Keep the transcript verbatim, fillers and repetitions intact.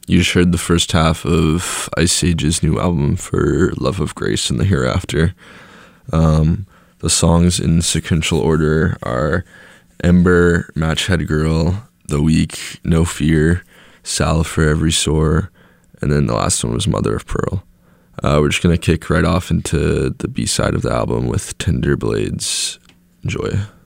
You just heard the first half of Ice Age's new album For Love of Grace and the Hereafter. Um, the songs in sequential order are Ember, Matchhead Girl, The Week, No Fear, Salve for Every Sore, and then the last one was Mother of Pearl. Uh, we're just going to kick right off into the B-side of the album with Tender Blades. Enjoy.